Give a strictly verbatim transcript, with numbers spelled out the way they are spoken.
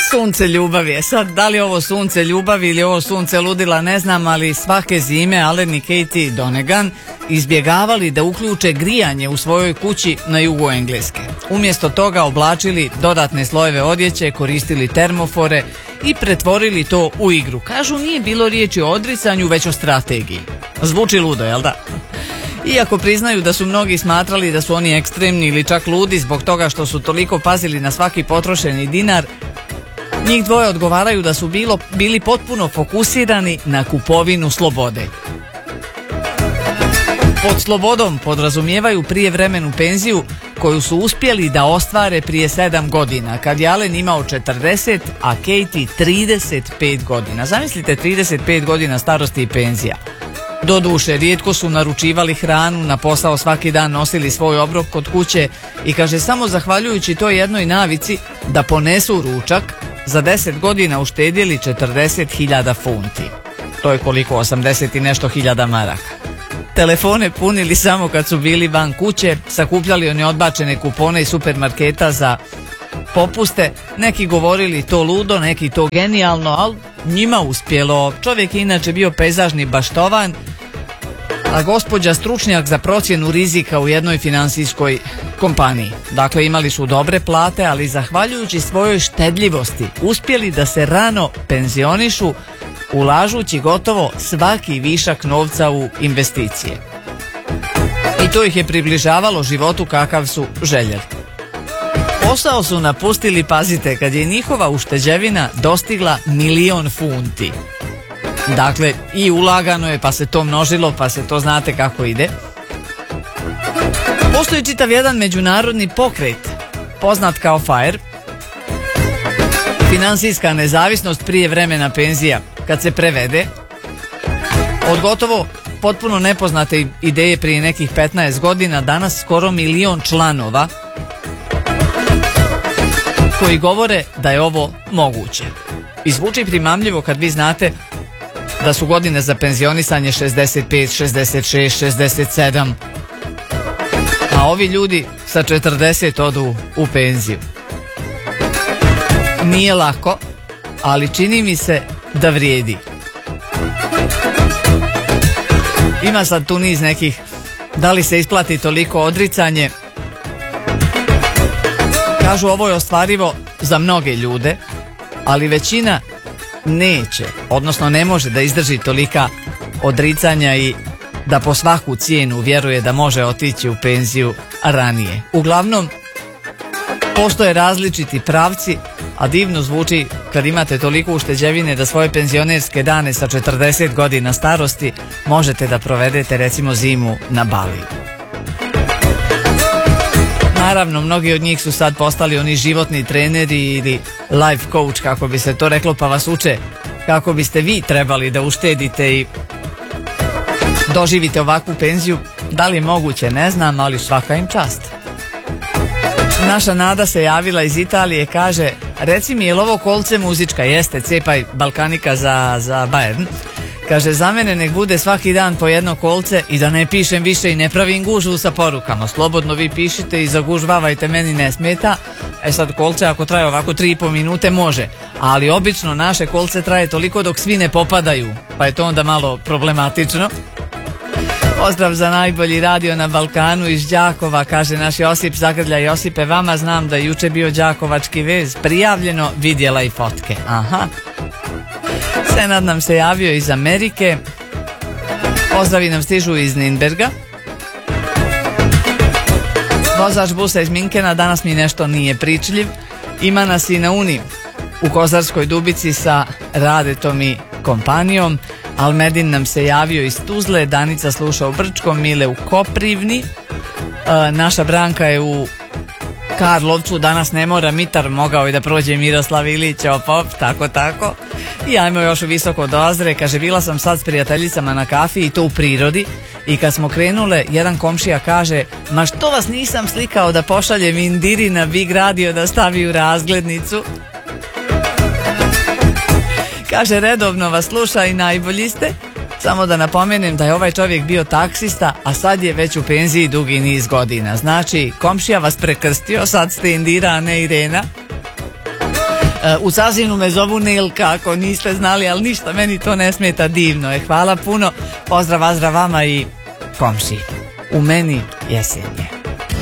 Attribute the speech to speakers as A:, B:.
A: Sunce ljubavi je sad, da li je ovo sunce ljubavi ili ovo sunce ludila ne znam, ali svake zime Allen i Katie Donegan izbjegavali da uključe grijanje u svojoj kući na jugu Engleske. Umjesto toga oblačili dodatne slojeve odjeće, koristili termofore i pretvorili to u igru. Kažu, nije bilo riječi o odricanju, već o strategiji. Zvuči ludo, jel da? Iako priznaju da su mnogi smatrali da su oni ekstremni ili čak ludi zbog toga što su toliko pazili na svaki potrošeni dinar, njih dvoje odgovaraju da su bilo, bili potpuno fokusirani na kupovinu slobode. Pod slobodom podrazumijevaju prijevremenu penziju koju su uspjeli da ostvare prije sedam godina, kad je Allen imao četrdeset, a Katie trideset pet godina. Zamislite, trideset pet godina starosti i penzija. Doduše, rijetko su naručivali hranu, na posao svaki dan nosili svoj obrok kod kuće i kaže, samo zahvaljujući toj jednoj navici da ponesu ručak, za deset godina uštedjeli četrdeset hiljada funti. To je koliko, osamdeset i nešto hiljada maraka. Telefone punili samo kad su bili van kuće, sakupljali one odbačene kupone iz supermarketa za popuste, neki govorili to ludo, neki to genijalno, ali njima uspjelo. Čovjek je inače bio pejzažni baštovan, a gospođa stručnjak za procjenu rizika u jednoj financijskoj kompaniji. Dakle, imali su dobre plate, ali zahvaljujući svojoj štedljivosti uspjeli da se rano penzionišu, ulažući gotovo svaki višak novca u investicije. I to ih je približavalo životu kakav su željeli. Posao su napustili, pazite, kad je njihova ušteđevina dostigla milion funti. Dakle, i ulagano je, pa se to množilo, pa se to znate kako ide. Postoji čitav jedan međunarodni pokret, poznat kao FIRE, financijska nezavisnost prije vremena penzija. Kad se prevede, od gotovo potpuno nepoznate ideje prije nekih petnaest godina, danas skoro milion članova koji govore da je ovo moguće. I zvuči primamljivo kad vi znate da su godine za penzionisanje šezdeset pet, šezdeset šest, šezdeset sedam, a ovi ljudi sa četrdeset odu u penziju. Nije lako, ali čini mi se da vrijedi. Ima sad tu niz nekih, da li se isplati toliko odricanje. Kažu, ovo je ostvarivo za mnoge ljude, ali većina neće, odnosno ne može da izdrži tolika odricanja i da po svaku cijenu vjeruje da može otići u penziju ranije. Uglavnom, postoje različiti pravci, a divno zvuči kad imate toliko ušteđevine da svoje penzionerske dane sa četrdeset godina starosti možete da provedete recimo zimu na Baliju. Naravno, mnogi od njih su sad postali oni životni treneri ili life coach, kako bi se to reklo, pa vas uče kako biste vi trebali da uštedite i doživite ovakvu penziju. Da li je moguće, ne znam, ali svaka im čast. Naša Nada se javila iz Italije, kaže, reci mi, je li ovo kolce muzička? Jeste, cepaj Balkanika za, za Bayern. Kaže, za mene nek bude svaki dan po jedno kolce i da ne pišem više i ne pravim gužvu sa porukama. Slobodno vi pišite i zagužvavajte, meni ne smeta. E sad, kolce ako traje ovako tri i po minute može, ali obično naše kolce traje toliko dok svi ne popadaju, pa je to onda malo problematično. Pozdrav za najbolji radio na Balkanu iz Đakova, kaže naš Josip Zagrlja. Josipe, vama znam da je juče bio đakovački vez, prijavljeno, vidjela i fotke. Aha. Senad nam se javio iz Amerike. Pozdravi nam stižu iz Ninberga. Vozač busa iz Minkena danas mi nešto nije pričljiv. Ima nas i na Uni u Kozarskoj Dubici sa Radetom i kompanijom. Almedin nam se javio iz Tuzle, Danica sluša u Brčkom, Mile u Koprivni, e, naša Branka je u Karlovcu, danas ne mora Mitar, mogao je da prođe Miroslav Ilić, opop, tako tako. I ajmo još u Visoko do Azre, kaže, bila sam sad s prijateljicama na kafi i to u prirodi i kad smo krenule, jedan komšija kaže, ma što vas nisam slikao da pošaljem Indiri na Big Radio da stavi u razglednicu. Kaže, redovno vas sluša i najbolji ste. Samo da napomenem da je ovaj čovjek bio taksista, a sad je već u penziji dugi niz godina. Znači, komšija vas prekrstio, sad ste Indira, a ne Irena. U Sazinu me zovu Nelka, ako niste znali, ali ništa, meni to ne smeta, divno je. Hvala puno, pozdrav, azdrav vama i komši. U meni jesenje.